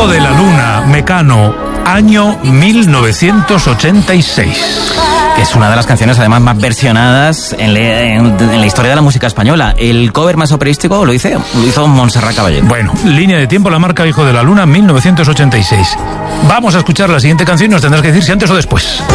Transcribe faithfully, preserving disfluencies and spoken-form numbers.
Hijo de la Luna, Mecano, año mil novecientos ochenta y seis. Que es una de las canciones además más versionadas en, le, en, en la historia de la música española. El cover más operístico lo hizo, lo hizo Montserrat Caballé. Bueno, línea de tiempo la marca Hijo de la Luna, mil novecientos ochenta y seis. Vamos a escuchar la siguiente canción y nos tendrás que decir si antes o después.